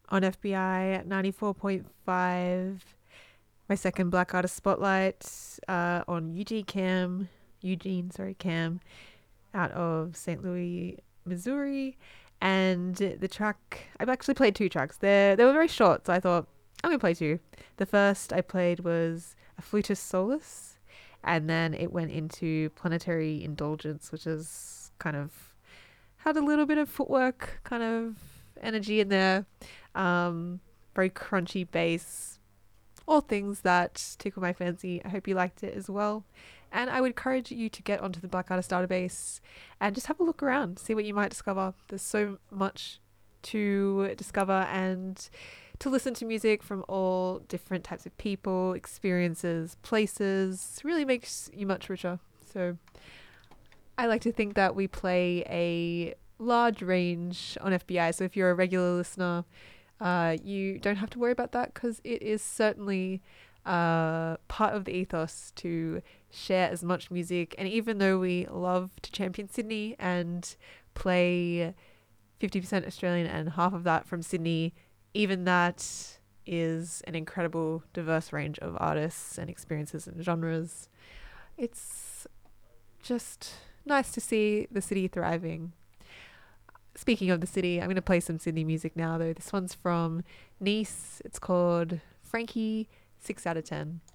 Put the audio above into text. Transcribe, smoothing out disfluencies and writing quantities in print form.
on FBI 94.5. My second Black Artist Spotlight on Eugene Cam, out of St. Louis, Missouri. And the track, I've actually played two tracks. They were very short, so I thought, I'm going to play two. The first I played was A Flutus Solus, and then it went into Planetary Indulgence, which is kind of had a little bit of footwork kind of energy in there. Very crunchy bass, all things that tickle my fancy. I hope you liked it as well. And I would encourage you to get onto the Black Artist database and just have a look around, see what you might discover. There's so much to discover and to listen to music from all different types of people, experiences, places. Really makes you much richer. So I like to think that we play a large range on FBI. So if you're a regular listener, you don't have to worry about that because it is certainly part of the ethos to share as much music. And even though we love to champion Sydney and play 50% Australian and half of that from Sydney, even that is an incredible diverse range of artists and experiences and genres. It's just nice to see the city thriving. Speaking of the city, I'm going to play some Sydney music now, though. This one's from Nice. It's called Frankie 6 out of 10.